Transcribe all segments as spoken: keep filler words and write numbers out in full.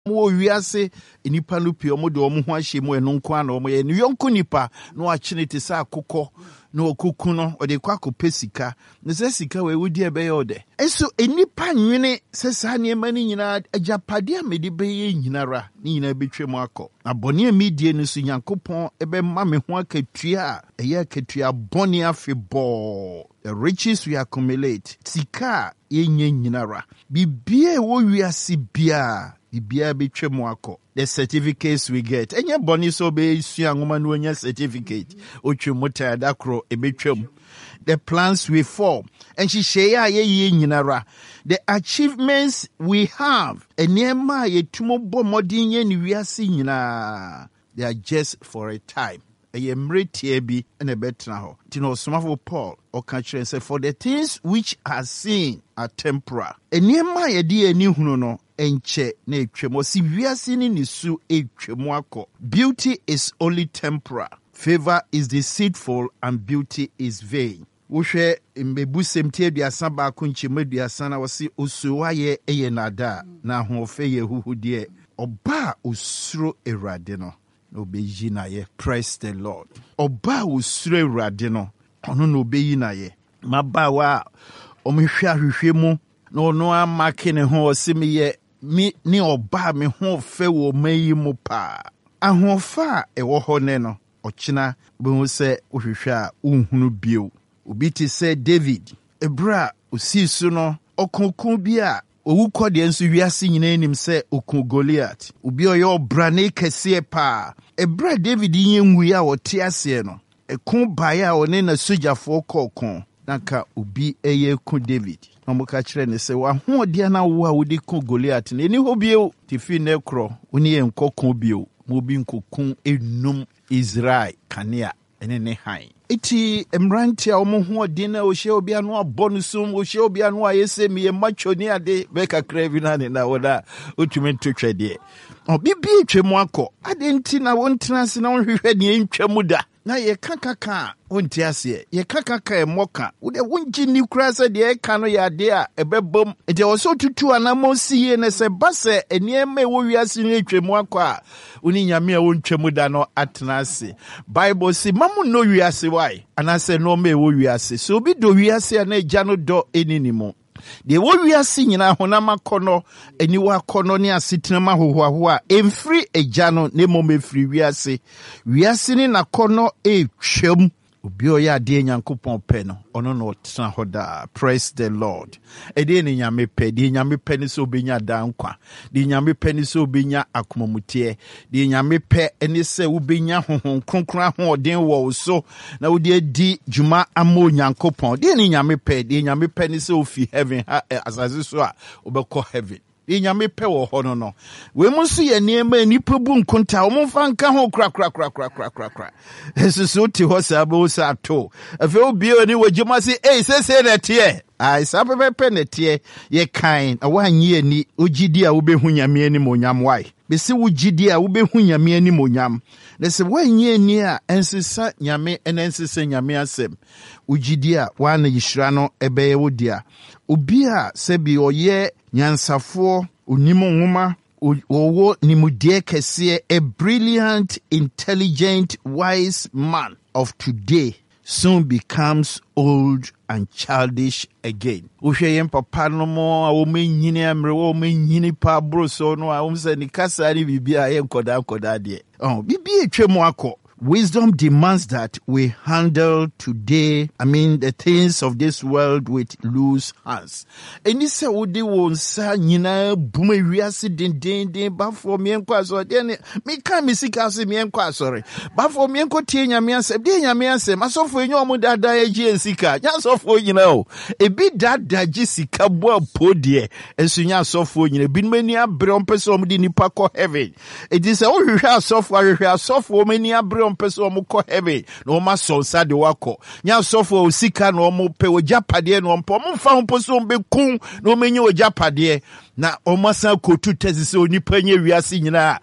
mo wiase enipa no pie omo de omo ho ahye mo eno nko ana omo ye no yonko nipa no achine te sa akokọ no okuku no o de kwa kopɛ sika ne se sika we wudi ebe ye ode eso enipa nwene se sa ne mani nyina agapade a mede be ye nyinara ni nyina betwem akọ abone a medie no so Nyankopɔn ebe ma me ho akatua a eye akatua bone afebɔ the riches we accumulate sika ye nyinara bibie wo wiase bia bibia betwem akọ the certificates we get enye boni so be sua ngoma no nya certificate otwemota dakro ebetwem the plans we form and she share ye ye nyinara the achievements we have enema ye tumo bo modin ye ni wiase nyina they are just for a time eye mretie bi na betna ho tino somafo Paul o ka kire say for the things which are seen are temporal enema ye de ani hunu no enche na etwemo si wiase ni nisu etwemo akọ beauty is only temporal favor is deceitful and beauty is vain wohwe mbebu semtie aduasa ba ko nchemu aduasa na wose osuwa ye eye nada na hofe ye huhudie oba osuro erade no no beyi na ye praise the Lord oba osuro erade no ono no beyi na ye mabawa omhwe ahwehwe mu no no amake ne ho osimi ye mi ni oba me ho fe wo mayi mu pa ahofa e wo ho ne no ochina be hu se ohwehwe a unhunu bio obi ti se David ebra osisu no okonkon bi a owu kode enso wiase nyina enim se okun Goliath obi oye obra ne kese pa ebra David yenwu ya wote ase no ekun bae a one na sojafo kokon naka obi eye ku David omuka kire ne se wa ho odi na wo a wodi ku Goliath ne ni hobie ti fi ne kro oni en kokon bio mo bi nkokun enum Israel kanea ene ne han iti emrantia omo ho odi na o hye obi anu abonusum o hye obi anu ayese miye macho ni ade beka krevi na ne na woda otumi ntwetwede obi bi twemu akọ ade nti na wontena se na wohwehwe ne ntwemu da na ye kakaka onti ase ye kakaka e moka wo de wonji ni kura se de e ka no ya de a ebebom e de oso tutu anamo siye ne se base eniema wo wiase ni twemu akọ a oni nyame a wontwemu da no atena ase Bible si mamu no wiase why anase no me wo wiase so bi do wiase na egya no do eninimo de wo wiase nyina honam akono eniwa akono ne asetenama hohoaho a emfiri egya no ne mom efiri wiase wiase ni nakono etwam obi oya de Nyankopɔn pɛ no ono no tena hoda praise the Lord ede ne nyame pɛ de nyame pɛ ne so benya dankwa de nyame pɛ ne so benya akomamutie de nyame pɛ ene se wo benya honhon kronkron ho ɔden wɔ so na wo de di dwuma amo Nyankopɔn de ne nyame pɛ de nyame pɛ ne se ofi heaven ha asase so a obɛkɔ heaven nyame pɛ wɔ hɔ no no we mu so yɛ niema nipa bu nkonta wo mfa nka ho kra kra kra kra kra kra kra esusu ti hɔ sa bo sa to afi obi oni wogima se eh sese na tie ai sa pepe na tie ye kan awanyi ani ogidi a wo behu nyame ani monyam wai be se wogidi a wo behu nyame ani monyam na se wanyi ani a ensesa nyame enensesa nyame asem ogidi a wana yishira no ebeye wodia obi a se bi oye nyansafo onimo nwoma owo nimudie kese a brilliant intelligent wise man of today soon becomes old and childish again. Uhwe yen papa no mo a wo menyini amre wo menyini pa bro so no a wo se ni kasa ni bibia yen koda koda de. Oh bibia etwemu akọ. Wisdom demands that we handle today, I mean, the things of this world with loose hands. Eni se wodi won sa nyina buma wiase den den den ba for me enko aso de ne me kan me sika se me enko asore ba for me enko tie nyame asem de nyame asem asofo enyo omo dada eji sika nya asofo nyina o ebi dada ji sika bo apodie enso nya asofo nyina bi mani abre ompese omo di nipa ko heaven e di se wo hwehwe asofo ahwehwe asofo mani abre person omo ko heaven no ma so sa de wako nya sofo osika no omo pe ojapade no ompo omo fa ho person be kun no menye ojapade na omo san kotu tezi onipa nya wiase nyina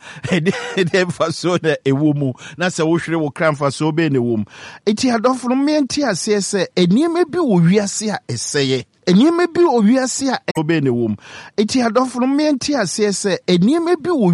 de fa so na ewo mu na se wo hwere wo kramfa so be ne wom enti adofo no menti ase se enieme bi wo wiase a eseye enieme bi wo wiase a obe ne wom enti adofo no menti ase se enieme bi wo